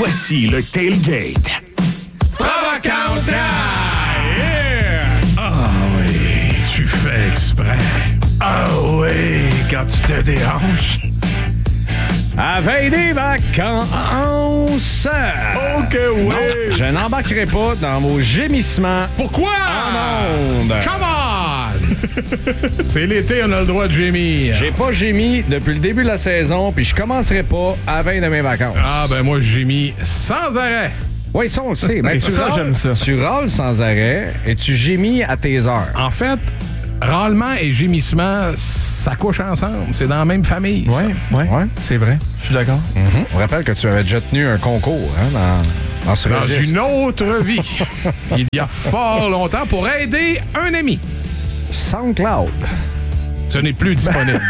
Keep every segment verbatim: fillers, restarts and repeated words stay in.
Voici le Tailgate. Provocante! Yeah! Ah oui, tu fais exprès. Ah oui, quand tu te déhanches. À veille des vacances! OK, oui! Non, je n'embarquerai pas dans vos gémissements. Pourquoi? En onde. Come on! C'est l'été, on a le droit de gémir. J'ai pas gémi depuis le début de la saison, puis je commencerai pas à veille de mes vacances. Ah, ben moi, j'ai mis sans arrêt. Oui, ça, on le sait. Ben, tu ça, râles, j'aime ça. Tu râles sans arrêt et tu gémis à tes heures. En fait, râlement et gémissement, ça couche ensemble. C'est dans la même famille. Oui, ça. ouais, Ouais. c'est vrai. Je suis d'accord. Mm-hmm. On rappelle que tu avais déjà tenu un concours hein, dans, dans ce Dans registre. une autre vie, il y a fort longtemps, pour aider un ami. SoundCloud. Ce n'est plus disponible.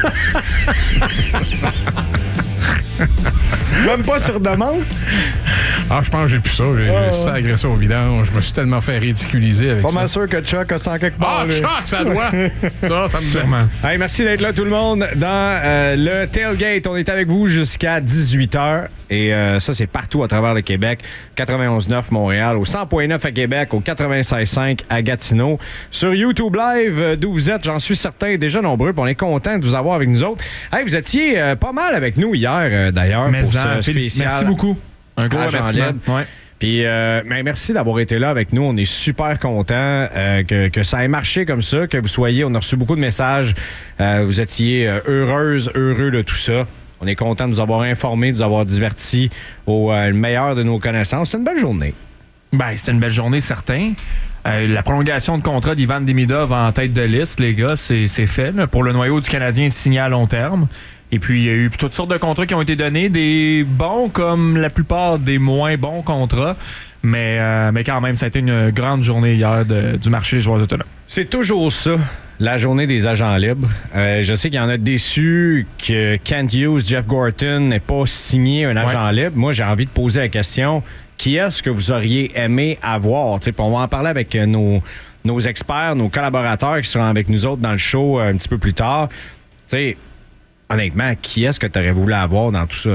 Même pas sur demande? Ah, je pense que j'ai plus ça. J'ai Oh. sagré ça au vidange. Je me suis tellement fait ridiculiser avec Pas ça. mal sûr que Chuck a sent quelque part. Ah, lui. choc, ça doit. Ça, ça me Sûrement. Hey, merci d'être là, tout le monde, dans euh, le Tailgate. On est avec vous jusqu'à dix-huit heures. Et euh, ça, c'est partout à travers le Québec. quatre-vingt-onze neuf Montréal, au cent point neuf à Québec, au quatre-vingt-seize cinq à Gatineau. Sur YouTube Live, euh, d'où vous êtes, j'en suis certain, déjà nombreux. Puis on est content de vous avoir avec nous autres. Hey, vous étiez euh, pas mal avec nous hier, euh, d'ailleurs, Mais pour en, ce spécial. merci beaucoup. Un gros Agent remerciement. libre. Ouais. Puis, euh, ben, merci d'avoir été là avec nous. On est super contents euh, que, que ça ait marché comme ça, que vous soyez. On a reçu beaucoup de messages. Euh, vous étiez euh, heureuse, heureux de tout ça. On est content de vous avoir informés, de vous avoir divertis au euh, meilleur de nos connaissances. C'est une belle journée. Ben, c'était une belle journée, certain. Euh, la prolongation de contrat d'Ivan Demidov en tête de liste, les gars, c'est, c'est fait. Là. Pour le noyau du Canadien, signé à long terme. Et puis, il y a eu toutes sortes de contrats qui ont été donnés, des bons comme la plupart des moins bons contrats. Mais, euh, mais quand même, ça a été une grande journée hier de, du marché des joueurs autonomes. C'est toujours ça, la journée des agents libres. Euh, je sais qu'il y en a déçus que Kent Hughes, Jeff Gorton n'aient pas signé un agent Ouais. libre. Moi, j'ai envie de poser la question, qui est-ce que vous auriez aimé avoir? T'sais, puis on va en parler avec euh, nos, nos experts, nos collaborateurs qui seront avec nous autres dans le show euh, un petit peu plus tard. T'sais, honnêtement, qui est-ce que tu aurais voulu avoir dans tout ça? Là?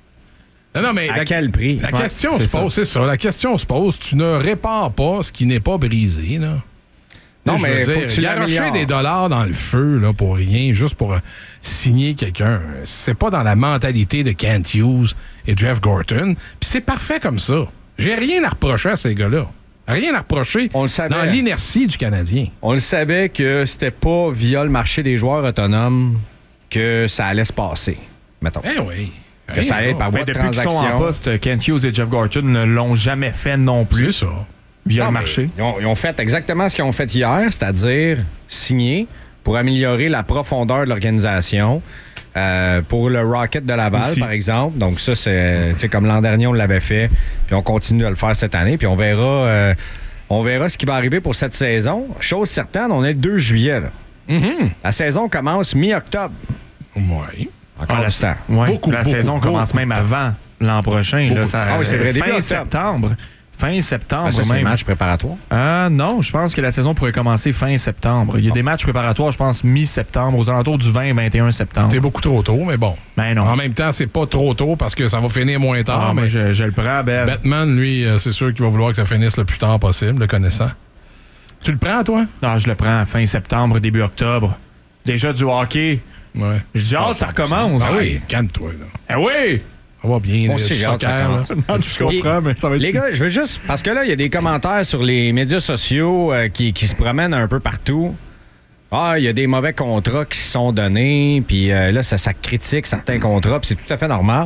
Non, non, mais À la, quel prix? la Ouais, question c'est se pose, ça. c'est ça. La question se pose, tu ne répares pas ce qui n'est pas brisé, là. Non, Je veux mais faut dire, que tu garocher l'améliores. des dollars dans le feu, là, pour rien, juste pour euh, signer quelqu'un, c'est pas dans la mentalité de Kent Hughes et Jeff Gorton. Puis c'est parfait comme ça. J'ai rien à reprocher à ces gars-là. Rien à reprocher On le savait. dans l'inertie du Canadien. On le savait que c'était pas via le marché des joueurs autonomes que ça allait se passer, mettons. Eh oui. Que ça allait par voie Ben, de depuis qu'ils sont en transaction. poste, Kent Hughes et Jeff Gorton ne l'ont jamais fait non plus C'est ça. via Non, le mais marché. Ils ont, ils ont fait exactement ce qu'ils ont fait hier, c'est-à-dire signer pour améliorer la profondeur de l'organisation. Euh, pour le Rocket de Laval, Aussi. par exemple. Donc ça, c'est tu sais, comme l'an dernier, on l'avait fait. Puis on continue de le faire cette année. Puis on verra, euh, on verra ce qui va arriver pour cette saison. Chose certaine, on est le deux juillet. Là. Mm-hmm. La saison commence mi-octobre. Oui. Encore Ah, la, du temps. ouais, Beaucoup, la beaucoup, saison beaucoup commence même de temps. avant l'an prochain. Là, Beaucoup ça, de temps. Ah oui, c'est vrai, début fin octobre. septembre. Fin septembre Ah, ça, c'est les même. matchs préparatoires. Ah non, je pense que la saison pourrait commencer fin septembre. Il y a des matchs préparatoires, je pense, mi-septembre, aux alentours du vingt vingt et un septembre. C'est beaucoup trop tôt, mais bon. Ben non. En même temps, c'est pas trop tôt parce que ça va finir moins tard. Ah, moi, mais je, je le prends, Ben. Batman, lui, euh, c'est sûr qu'il va vouloir que ça finisse le plus tard possible, le connaissant. Tu le prends, toi? Non, je le prends fin septembre, début octobre. Déjà du hockey. Ouais. Je dis, ah, ça recommence. Ah oui, calme-toi, là. Ah oui! Ça va bien, Moi là, aussi, du j'ai hâte que ça soccer, là. commence. Non, tu comprends, mais ça va être... Les gars, je veux juste... Parce que là, il y a des commentaires sur les médias sociaux euh, qui, qui se promènent un peu partout. Ah, il y a des mauvais contrats qui se sont donnés, puis euh, là, ça, ça critique certains contrats, puis c'est tout à fait normal.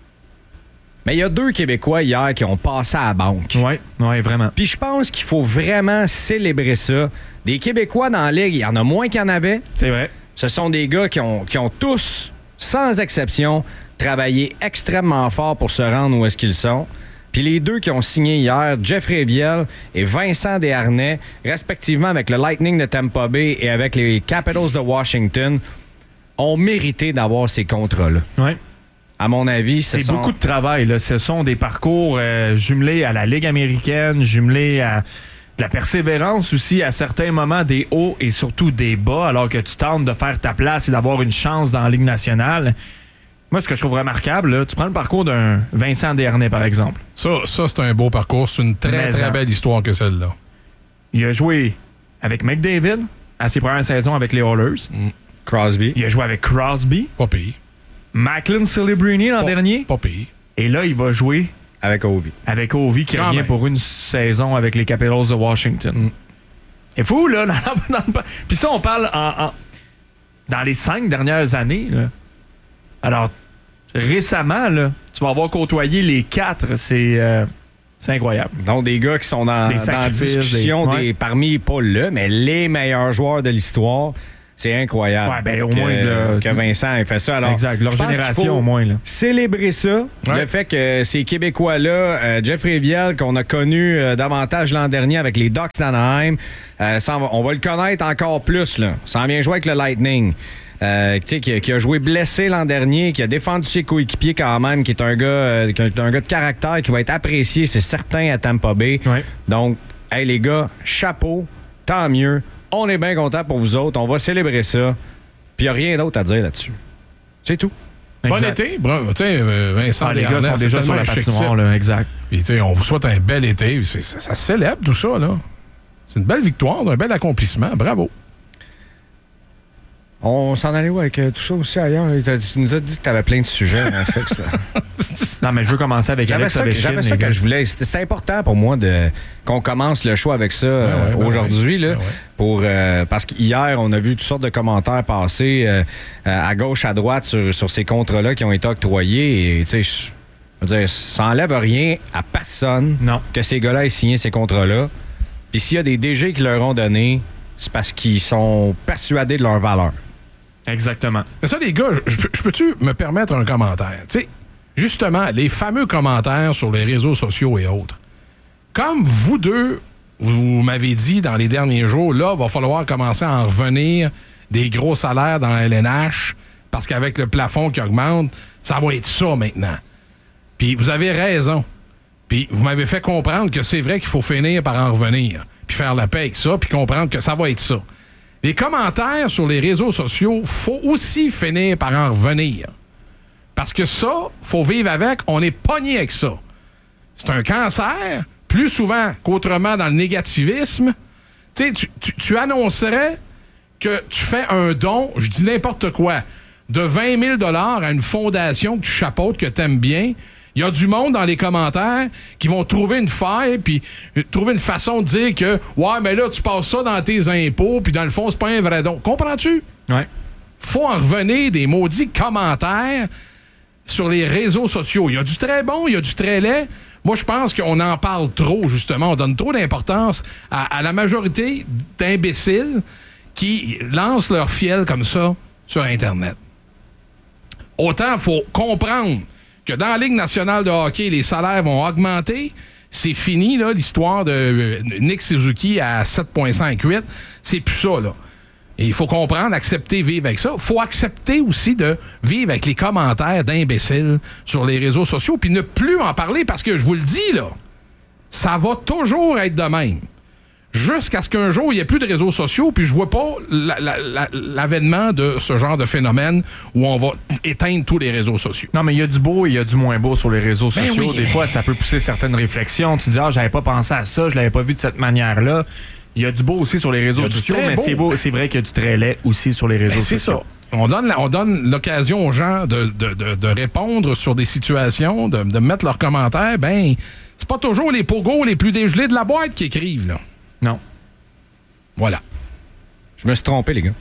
Mais il y a deux Québécois hier qui ont passé à la banque. Oui, oui, vraiment. Puis je pense qu'il faut vraiment célébrer ça. Des Québécois dans la Ligue, il y en a moins qu'il y en avait. C'est vrai. Ce sont des gars qui ont, qui ont tous, sans exception, travaillé extrêmement fort pour se rendre où est-ce qu'ils sont. Puis les deux qui ont signé hier, Jeffrey Biel et Vincent Desharnais, respectivement avec le Lightning de Tampa Bay et avec les Capitals de Washington, ont mérité d'avoir ces contrats-là. Oui. À mon avis, ce C'est sont... beaucoup de travail. Là. Ce sont des parcours euh, jumelés à la Ligue américaine, jumelés à de la persévérance aussi, à certains moments des hauts et surtout des bas, alors que tu tentes de faire ta place et d'avoir une chance dans la Ligue nationale. Moi, ce que je trouve remarquable, là, tu prends le parcours d'un Vincent Desharnais, par exemple. Ça, ça c'est un beau parcours. C'est une très, Mais très ça. belle histoire que celle-là. Il a joué avec McDavid à ses premières saisons avec les Oilers. Mm. Crosby. Il a joué avec Crosby, Pas pire. Macklin Celebrini l'an Pas- dernier. Pas pire. Et là, il va jouer Avec Ovi. avec Ovi qui Quand revient même. pour une saison avec les Capitals de Washington. Mm. C'est fou, là. Dans, dans- dans- Puis ça, on parle en, en- dans les cinq dernières années. Là. Alors, récemment, là, tu vas avoir côtoyé les quatre. C'est euh, c'est incroyable. Donc, des gars qui sont dans, Des dans la sacrifices, discussion des- des, ouais. parmi, pas le, mais les meilleurs joueurs de l'histoire. C'est incroyable. Ouais, ben, au que, moins de- que Vincent ait fait ça. Alors, exact. Leur je pense qu'il génération, faut au moins. Là. célébrer ça. Ouais. Le fait que ces Québécois-là, euh, Jeff Réviel, qu'on a connu euh, davantage l'an dernier avec les Ducks d'Anaheim, euh, ça, on va- on va le connaître encore plus. Là. Ça en vient jouer avec le Lightning. Euh, tu sais, qui, a- qui a joué blessé l'an dernier, qui a défendu ses coéquipiers quand même, qui est un gars, euh, qui est un gars de caractère, qui va être apprécié, c'est certain, à Tampa Bay. Ouais. Donc, hey les gars, chapeau, tant mieux. On est bien contents pour vous autres. On va célébrer ça. Puis il n'y a rien d'autre à dire là-dessus. C'est tout. Bon Exact. été. Bravo. Tu sais, euh, Vincent Ah, les gars Desharnais, sont c'est déjà sur tellement la un chic patinoire. type. Là, exact. Puis, tu sais, on vous souhaite un bel été. C'est- Ça, ça célèbre tout ça, là. C'est une belle victoire, un bel accomplissement. Bravo. On s'en allait où avec euh, tout ça aussi ailleurs? là? T'as- Tu nous as dit que tu avais plein de sujets, hein, Fix, là. Non, mais je veux commencer avec J'avais Alex ça, que- Ovechkin. j'avais les ça gars. que je voulais. C'était c'était important pour moi de qu'on commence le show avec ça euh, ouais, ben aujourd'hui. ouais, là, ben ouais. pour euh, parce qu'hier, on a vu toutes sortes de commentaires passer euh, euh, à gauche, à droite sur, sur ces contrats-là qui ont été octroyés. Et tu sais, je veux dire, ça enlève rien à personne Non. que ces gars-là aient signé ces contrats-là. Puis s'il y a des D G qui leur ont donné, c'est parce qu'ils sont persuadés de leur valeur. Exactement. Mais ça, les gars, je, je- je peux-tu me permettre un commentaire? Tu sais, justement, les fameux commentaires sur les réseaux sociaux et autres. Comme vous deux, vous m'avez dit dans les derniers jours, là, il va falloir commencer à en revenir des gros salaires dans la L N H parce qu'avec le plafond qui augmente, ça va être ça maintenant. Puis vous avez raison. Puis vous m'avez fait comprendre que c'est vrai qu'il faut finir par en revenir, puis faire la paix avec ça, puis comprendre que ça va être ça. Les commentaires sur les réseaux sociaux, faut aussi finir par en revenir. Parce que ça, faut vivre avec, on est pogné avec ça. C'est un cancer, plus souvent qu'autrement dans le négativisme. Tu sais, tu, tu, tu annoncerais que tu fais un don, je dis n'importe quoi, de vingt mille dollars à une fondation que tu chapeautes, que tu aimes bien. Il y a du monde dans les commentaires qui vont trouver une faille puis euh, trouver une façon de dire que ouais, mais là, tu passes ça dans tes impôts puis dans le fond, c'est pas un vrai don. Comprends-tu? Ouais. Faut en revenir des maudits commentaires sur les réseaux sociaux. Il y a du très bon, il y a du très laid. Moi, je pense qu'on en parle trop, justement. On donne trop d'importance à, à la majorité d'imbéciles qui lancent leur fiel comme ça sur Internet. Autant, il faut comprendre que dans la Ligue nationale de hockey, les salaires vont augmenter. C'est fini, là, l'histoire de euh, Nick Suzuki à sept virgule cinquante-huit. C'est plus ça, là. Et il faut comprendre, accepter, vivre avec ça. Il faut accepter aussi de vivre avec les commentaires d'imbéciles sur les réseaux sociaux puis ne plus en parler parce que, je vous le dis, là, ça va toujours être de même. Jusqu'à ce qu'un jour, il n'y ait plus de réseaux sociaux, puis je vois pas la- la- la- l'avènement de ce genre de phénomène où on va éteindre tous les réseaux sociaux. Non, mais il y a du beau et il y a du moins beau sur les réseaux Ben sociaux. oui, Des mais- fois, ça peut pousser certaines réflexions. Tu dis, ah, j'avais pas pensé à ça, je l'avais pas vu de cette manière-là. Il y a du beau aussi sur les réseaux Il y a du sociaux, très mais beau. c'est beau, c'est vrai qu'il y a du très laid aussi sur les réseaux Ben, c'est sociaux. ça. On donne, la- on donne l'occasion aux gens de, de- de- de répondre sur des situations, de, de mettre leurs commentaires. Ben, c'est pas toujours les pogos les plus dégelés de la boîte qui écrivent, là. Non. Voilà. Je me suis trompé, les gars.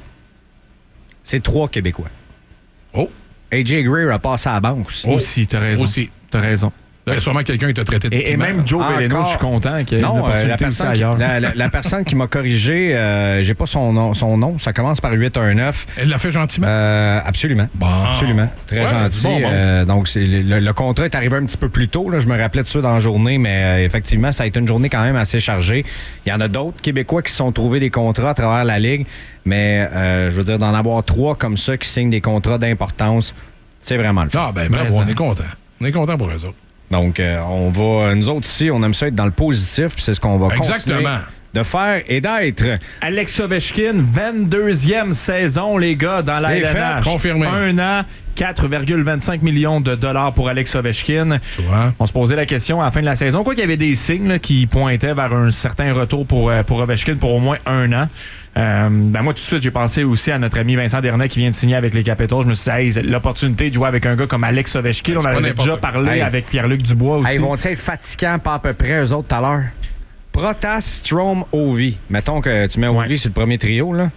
C'est trois Québécois. Oh, A J Greer a passé à la banque aussi. Oh. Aussi, t'as raison. aussi. T'as raison. Il y a sûrement quelqu'un qui t'a traité de Et, et piment. même Joe Encore. Veleno, je suis content qu'il y ait une Non, euh, la, opportunité aussi personne qui, ailleurs. la, la- la personne qui m'a corrigé, euh, j'ai pas son nom, son nom, ça commence par huit un neuf. Elle l'a fait gentiment. Euh, absolument. Bon. Absolument. Très Ouais, gentil. bon, bon. Euh, donc, c'est le, le- le contrat est arrivé un petit peu plus tôt. Là. Je me rappelais de ça dans la journée, mais euh, effectivement, ça a été une journée quand même assez chargée. Il y en a d'autres Québécois qui se sont trouvés des contrats à travers la Ligue, mais euh, je veux dire, d'en avoir trois comme ça qui signent des contrats d'importance, c'est vraiment le fun. Ah, ben bravo, Présent. on est content. On est content pour eux autres. Donc, euh, on va, nous autres ici, on aime ça être dans le positif, puis c'est ce qu'on va Exactement. continuer de faire et d'être. Alex Ovechkin, vingt-deuxième saison, les gars, dans la C'est L N H. fait, confirmé. Un an, quatre virgule vingt-cinq millions de dollars pour Alex Ovechkin. Tu vois? On se posait la question à la fin de la saison, quoi qu'il y avait des signes là, qui pointaient vers un certain retour pour, pour Ovechkin pour au moins un an. Euh, ben moi, tout de suite, j'ai pensé aussi à notre ami Vincent Desharnais qui vient de signer avec les Capitals. Je me suis dit, hey, l'opportunité de jouer avec un gars comme Alex Ovechkin, on en avait déjà parlé hey. avec Pierre-Luc Dubois aussi. Hey, ils vont-ils être fatigants, pas à peu près, eux autres, tout à l'heure? Protas, Strome, Ovi. Mettons que tu mets Ovi ouais. sur le premier trio, là.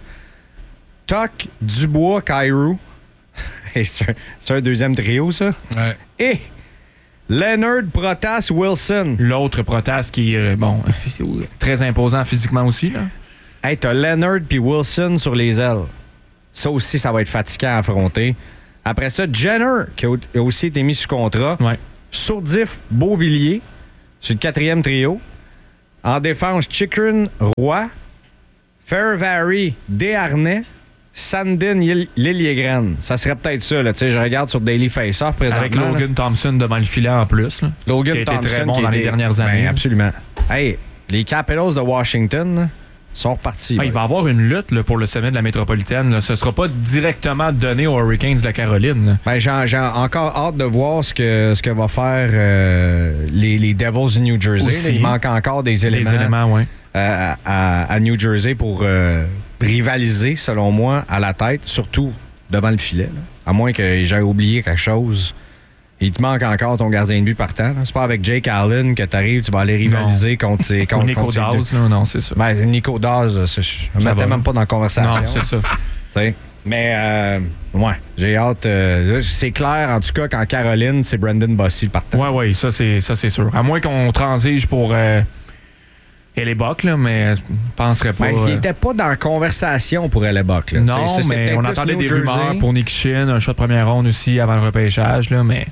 Tuck, Dubois, Kyrou. c'est, un, c'est un deuxième trio, ça? Ouais. Et Leonard, Protas, Wilson. L'autre Protas qui est, euh, bon, très imposant physiquement aussi, là. Hey, t'as Leonard puis Wilson sur les ailes. Ça aussi, ça va être fatigant à affronter. Après ça, Jenner, qui a aussi été mis sous contrat. Ouais. Sourdif, Beauvillier, sur le quatrième trio. En défense, Chikrin, Roy. Fairvary, Desharnais. Sandin, Liljegren. Ça serait peut-être ça. Là. Je regarde sur Daily Face-Off présentement. Avec Logan là. Thompson devant le filet en plus. Là, Logan qui a Thompson été très bon dans était... les dernières années. Ben, absolument. Hey, les Capitals de Washington... Là, sont repartis. Ah, il va y avoir une lutte là, pour le sommet de la métropolitaine. Là. Ce ne sera pas directement donné aux Hurricanes de la Caroline. Ben, j'ai, j'ai encore hâte de voir ce que, ce que va faire euh, les, les Devils de New Jersey. Là, il manque encore des éléments, des éléments ouais. euh, à, à New Jersey pour euh, rivaliser, selon moi, à la tête, surtout devant le filet. Là. À moins que j'aie oublié quelque chose. Il te manque encore ton gardien de but partant. Là. C'est pas avec Jake Allen que tu arrives, tu vas aller rivaliser non. contre tes contre, Nico contre Daz, non, non, c'est ça. Ben, Nico Daz, je ne me mettais même pas dans la conversation. Non, c'est ça. T'sais. Mais, euh, ouais, j'ai hâte. Euh, c'est clair, en tout cas, qu'en Caroline, c'est Brandon Bossy le partant. Oui, oui, ça c'est, ça, c'est sûr. À moins qu'on transige pour euh, Hellebuck, là, mais je penserais pas. Ben, il euh... n'était pas dans la conversation pour Hellebuck. Là. Non, ça, mais on entendait des rumeurs pour Nick Chin, un choix de première ronde aussi avant le repêchage, là, mais.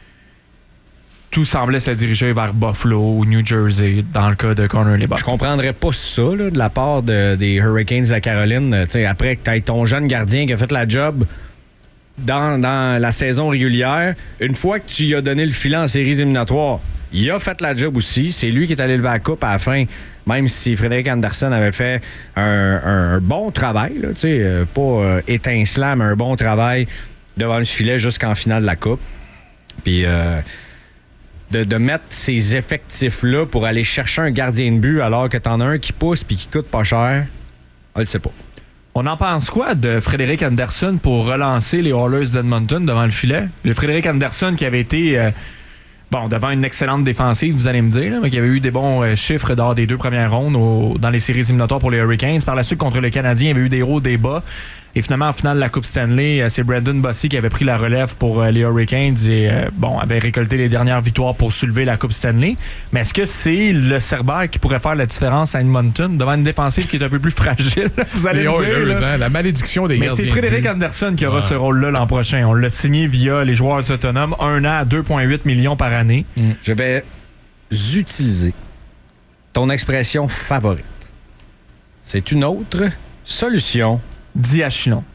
Tout semblait se diriger vers Buffalo ou New Jersey dans le cas de Connor Hellebuck. Je comprendrais pas ça là, de la part de, des Hurricanes de la Caroline. Après que tu aies ton jeune gardien qui a fait la job dans, dans la saison régulière, une fois que tu lui as donné le filet en séries éliminatoires, il a fait la job aussi. C'est lui qui est allé lever la coupe à la fin, même si Frédéric Anderson avait fait un, un, un bon travail, là, euh, pas euh, étincelant, mais un bon travail devant le filet jusqu'en finale de la coupe. Puis... Euh, De, de mettre ces effectifs-là pour aller chercher un gardien de but alors que t'en as un qui pousse puis qui coûte pas cher, on le sait pas. On en pense quoi de Frédéric Anderson pour relancer les Oilers d'Edmonton devant le filet? Le Frédéric Anderson qui avait été euh, bon devant une excellente défensive, vous allez me dire, là, mais qui avait eu des bons euh, chiffres lors des deux premières rondes au, dans les séries éliminatoires pour les Hurricanes. Par la suite, contre le Canadien, il y avait eu des hauts, des bas. Et finalement, en finale de la Coupe Stanley, c'est Brandon Bossy qui avait pris la relève pour les Hurricanes et euh, bon, avait récolté les dernières victoires pour soulever la Coupe Stanley. Mais est-ce que c'est le Cerbère qui pourrait faire la différence à Edmonton devant une défensive qui est un peu plus fragile? Vous allez les me dire. Oilers, là. Hein, la malédiction des Mais gardiens. c'est Frédéric Anderson qui aura ouais. ce rôle-là l'an prochain. On l'a signé via les joueurs autonomes, un an à deux virgule huit millions par année. Mm. Je vais utiliser ton expression favorite. C'est une autre solution. Dis à Chinon.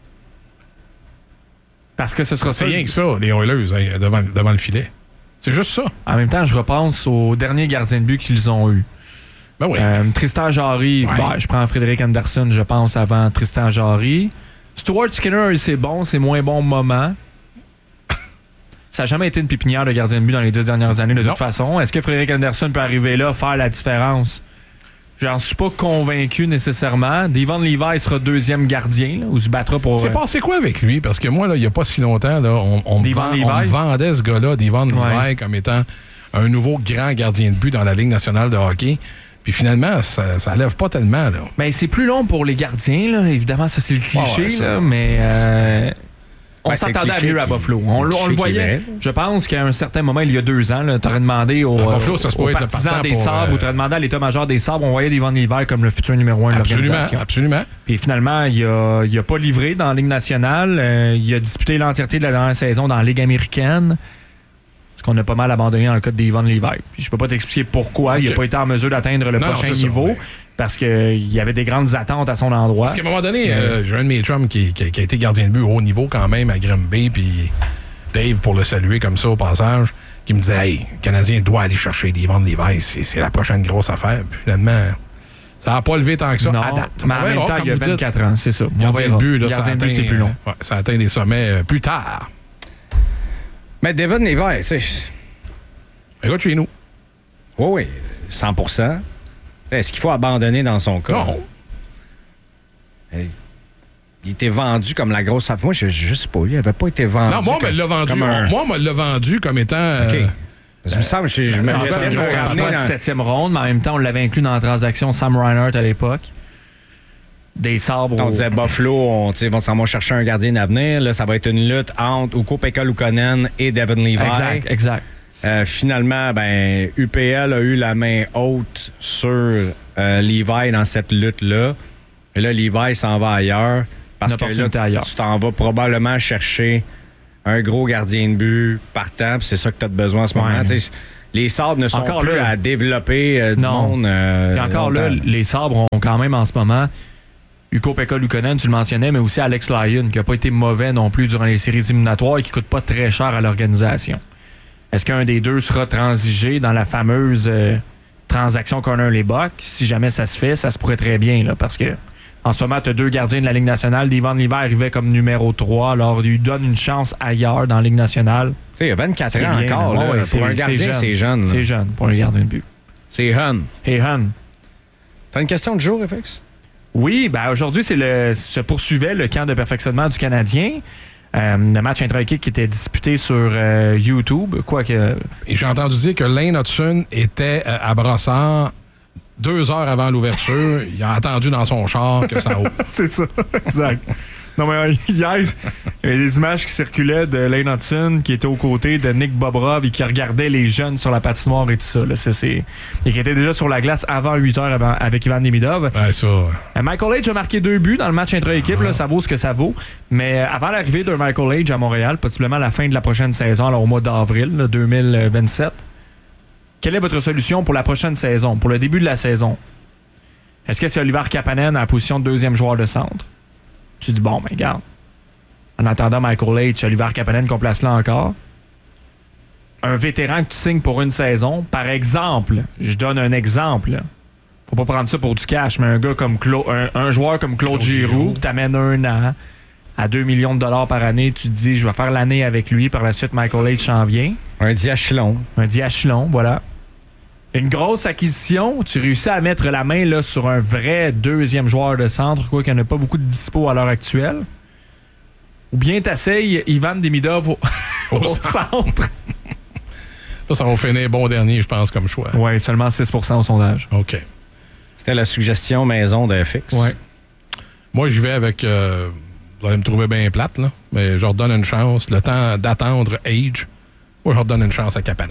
Parce que ce sera c'est ça. C'est rien que ça, les Oilers, hein, devant, devant le filet. C'est juste ça. En même temps, je repense aux derniers gardiens de but qu'ils ont eus. Ben oui. Euh, Tristan Jarry, ouais. bah, je prends Frédéric Anderson, je pense, avant Tristan Jarry. Stuart Skinner, c'est bon, c'est moins bon moment. Ça n'a jamais été une pépinière de gardien de but dans les dix dernières années, de non. toute façon. Est-ce que Frédéric Anderson peut arriver là, faire la différence? J'en suis pas convaincu nécessairement. Devon Levi sera deuxième gardien, là, ou se battra pour... C'est passé quoi avec lui? Parce que moi, là, il n'y a pas si longtemps, là, on, on, me vend, on me vendait ce gars-là, Devon ouais. Levi, comme étant un nouveau grand gardien de but dans la Ligue nationale de hockey. Puis finalement, ça, ça lève pas tellement. Là. Ben, c'est plus long pour les gardiens, là. Évidemment, ça c'est le cliché, ouais, ouais, là, mais... Euh... On ben, s'attendait à mieux à Buffalo. On, on le voyait. Je pense qu'à un certain moment, il y a deux ans, tu aurais demandé aux, Buffalo, ça se aux partisans des Sabres euh... ou tu aurais demandé à l'état-major des Sabres, on voyait Devon Levi comme le futur numéro un de l'organisation. Absolument. Puis finalement, il n'a a pas livré dans la Ligue nationale. Euh, il a disputé l'entièreté de la dernière saison dans la Ligue américaine. Ce qu'on a pas mal abandonné dans le cas de Devon Levi. Puis je peux pas t'expliquer pourquoi okay. il n'a pas été en mesure d'atteindre le non, prochain non, niveau. Ça, mais... Parce qu'il y avait des grandes attentes à son endroit. Parce qu'à un moment donné, euh, j'ai un de mes chums qui, qui, qui a été gardien de but au haut niveau quand même à Grimby, puis Dave, pour le saluer comme ça au passage, qui me disait « Hey, le Canadien doit aller chercher Devon Levi, c'est, c'est la prochaine grosse affaire. » Puis finalement, ça n'a pas levé tant que ça. Non, à date. Mais en même temps, il y a vingt-quatre ans, c'est ça. Gardien de but, là, gardien ça, de atteint, but, c'est plus long. Ouais, ça atteint des sommets euh, plus tard. Mais Devon Levi, tu sais. Un gars de chez nous. Oui, oui, cent pour cent. Est-ce qu'il faut abandonner dans son cas? Non. Il était vendu comme la grosse affaire. Moi, je, je sais pas, il n'avait pas été vendu. Non, moi, on comme, me l'a vendu. comme un... Moi, on me l'a vendu comme étant. OK. Euh, Parce que me semble, je, je me En fait, disais, un on choix de dans- septième ronde, mais en même temps, on l'avait inclus dans la transaction Sam Reinhart à l'époque. Des sabres. On au- disait Buffalo, on tu sais, vont s'en vont chercher un gardien d'avenir. Là, ça va être une lutte entre Ukko-Pekka Luukkonen et Devon Levi. Exact, exact. Euh, finalement, ben, U P L a eu la main haute sur euh, Levi dans cette lutte-là. Et là, Levi s'en va ailleurs. Parce Une que opportunité là, ailleurs. tu t'en vas probablement chercher un gros gardien de but partant. Puis c'est ça que tu as besoin en ce Ouais. moment. Tu sais, les Sabres ne sont Encore plus là. à développer euh, du Non. monde. euh, Et encore là, longtemps. les sabres ont quand même en ce moment Ukko-Pekka Luukkonen, tu le mentionnais, mais aussi Alex Lyon, qui n'a pas été mauvais non plus durant les séries éliminatoires et qui ne coûte pas très cher à l'organisation. Est-ce qu'un des deux sera transigé dans la fameuse euh, transaction Corner les Bucks? Si jamais ça se fait, ça se pourrait très bien, là, parce que en ce moment, tu as deux gardiens de la Ligue nationale. Devon Levi arrivait comme numéro trois, alors il lui donne une chance ailleurs dans la Ligue nationale. Tu sais, il y a vingt-quatre C'est ans bien, encore. là. là. Ouais, pour c'est- un gardien, c'est c'est jeune. là. C'est jeune pour un gardien de but. C'est Hun. Hey, Hun. T'as une question de jour, F X? Oui, ben aujourd'hui, c'est le, se poursuivait le camp de perfectionnement du Canadien. Euh, le match intra-équipe qui était disputé sur euh, YouTube. Quoique. et j'ai entendu dire que Lane Hudson était euh, à Brossard deux heures avant l'ouverture. Il a attendu dans son char que ça ouvre. C'est ça, exact. Non, mais euh, hier, il y avait des images qui circulaient de Lane Hudson qui était aux côtés de Nick Bobrov et qui regardait les jeunes sur la patinoire et tout ça. Là. C'est, c'est... Et qui était déjà sur la glace avant huit heures avant, avec Ivan Demidov. Ouais, ça. Euh, Michael Age a marqué deux buts dans le match intra-équipe. Là, ça vaut ce que ça vaut. Mais euh, avant l'arrivée de Michael Age à Montréal, possiblement à la fin de la prochaine saison, alors au mois d'avril là, deux mille vingt-sept, quelle est votre solution pour la prochaine saison, pour le début de la saison? Est-ce que c'est Oliver Kapanen à la position de deuxième joueur de centre? Tu dis, bon, ben regarde. En attendant Michael H., Oliver Kapanen qu'on place là encore. Un vétéran que tu signes pour une saison, par exemple, je donne un exemple, là. Faut pas prendre ça pour du cash, mais un gars comme Cla- un, un joueur comme Claude, Claude Giroux, Giroux. qui t'amène un an à deux millions de dollars par année, tu te dis, je vais faire l'année avec lui, par la suite, Michael H. en vient. Un diachylon. Un diachylon, voilà. Une grosse acquisition, tu réussis à mettre la main là, sur un vrai deuxième joueur de centre, quoi qu'il n'y en a pas beaucoup de dispo à l'heure actuelle. Ou bien t'essayes Ivan Demidov au, au centre. Ça, ça va finir bon dernier, je pense, comme choix. Oui, seulement six pour cent au sondage. OK. C'était la suggestion maison de F X. Ouais. Moi, je vais avec. euh, vous allez me trouver bien plate, là. Mais je leur donne une chance. Le temps d'attendre Age, moi, je leur donne une chance à Kapanen.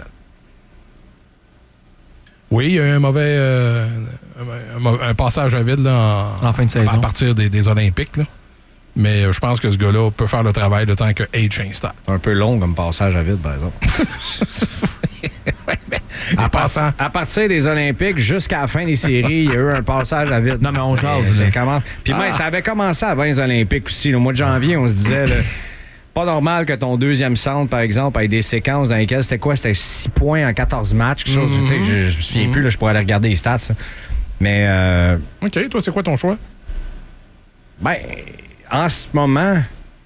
Oui, il y a eu un mauvais. euh, un, un- un passage à vide là, en, En fin de saison. à partir des, des Olympiques. Là. Mais euh, je pense que ce gars-là peut faire le travail le temps que Age s'installe. C'est un peu long comme passage à vide, par exemple. à, part- passants. à partir des Olympiques jusqu'à la fin des séries, il y a eu un passage à vide. Non, mais on jase, C'est- là. c'est comment- Puis même, ça avait commencé avant les Olympiques aussi. Au mois de janvier, on se disait... là, pas normal que ton deuxième centre, par exemple, ait des séquences dans lesquelles c'était quoi? C'était six points en quatorze matchs. quelque chose. Tu sais, Je, je me souviens plus, là, je pourrais aller regarder les stats. ça. Mais, euh, OK, toi, c'est quoi ton choix? ben, en ce moment,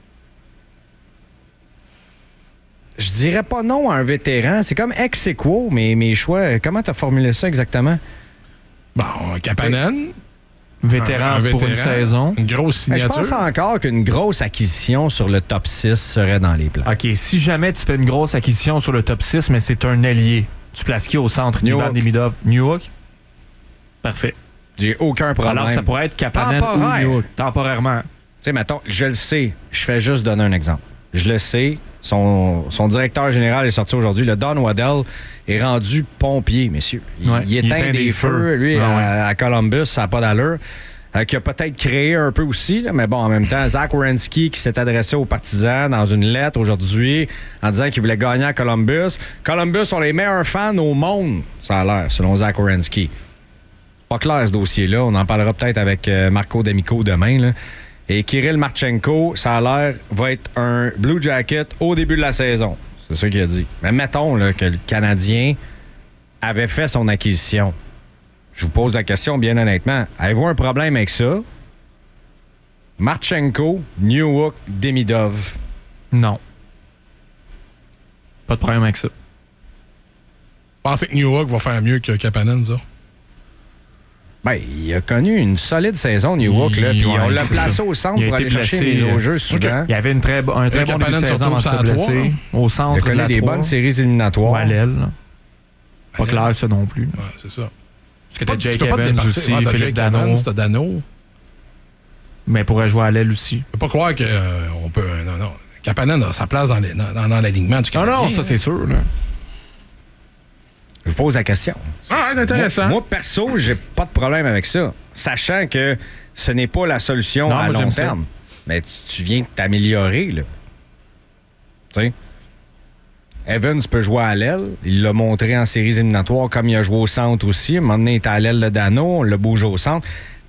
je dirais pas non à un vétéran. C'est comme ex aequo, mais mes choix. Comment tu as formulé ça exactement? Bon, Kapanen. Vétéran un- un pour une vétéran, saison. Une grosse Ben, je signature. pense encore qu'une grosse acquisition sur le top six serait dans les plans. OK, si jamais tu fais une grosse acquisition sur le top six, mais c'est un allié, tu places qui au centre New d'Ivan York. Demidov? New York? Parfait. J'ai aucun problème. Alors, ça pourrait être Kapanen Temporaire. ou New York. Temporairement. Tu sais, mettons, je le sais. Je fais juste donner un exemple. Je le sais. Son, son directeur général est sorti aujourd'hui. Le Don Waddell est rendu pompier, messieurs. Il, Ouais, il éteint des, feux. Lui, Ah à, à Columbus, ça n'a pas d'allure. Euh, qui a peut-être créé un peu aussi, là, mais bon, en même temps, Zach Werenski qui s'est adressé aux partisans dans une lettre aujourd'hui en disant qu'il voulait gagner à Columbus. Columbus sont les meilleurs fans au monde, ça a l'air, selon Zach Werenski. Pas clair ce dossier-là. On en parlera peut-être avec euh, Marco D'Amico demain. Là. Et Kirill Marchenko, ça a l'air, va être un Blue Jacket au début de la saison. C'est ça qu'il a dit. Mais mettons là, que le Canadien avait fait son acquisition. Je vous pose la question bien honnêtement. Avez-vous un problème avec ça? Marchenko, Newhook, Demidov. Non. Pas de problème avec ça. Pensez que New York va faire mieux que Kapanen, ça? Ben, il a connu une solide saison, New York, là, puis ouais, on l'a c'est placé ça. au centre Il a pour été aller chercher blessé, les euh, au jeu souvent. Il y avait une très, bo- un très bon début Kapanen de se saison avant de se retrouve sur la blesser. trois, Au Il centre a de connu la des trois, bonnes séries ou éliminatoires. à l'aile. là. Pas À clair, l'aile. ça non plus. Ouais, c'est ça. Parce que t'as Tu Jake peux pas te Evans départir. aussi, Ouais, t'as Philippe Jake Dano. Evans, t'as Dano. Mais pourrait jouer à l'aile aussi. Je peux pas croire qu'on euh, peut... Non, non. Kapanen a sa place dans, les- dans, dans l'alignement du Non, Canadien. non, ça c'est sûr. Là. Je vous pose la question. Ah, c'est intéressant. Moi, moi, perso, j'ai pas de problème avec ça. Sachant que ce n'est pas la solution Non, à moi, long j'aime ça. terme. Mais tu, tu viens de t'améliorer, là. Tu sais? Evans peut jouer à l'aile. Il l'a montré en séries éliminatoires comme il a joué au centre aussi. À un moment donné, il était à l'aile de Dano. On l'a bougé au centre.